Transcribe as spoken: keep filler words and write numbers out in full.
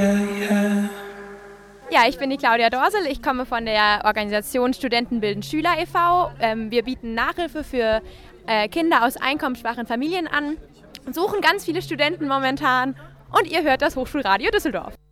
Ja, ich bin die Claudia Dorsel, ich komme von der Organisation Studenten bilden Schüler e V Ähm, wir bieten Nachhilfe für äh, Kinder aus einkommensschwachen Familien an, suchen ganz viele Studenten momentan und ihr hört das Hochschulradio Düsseldorf.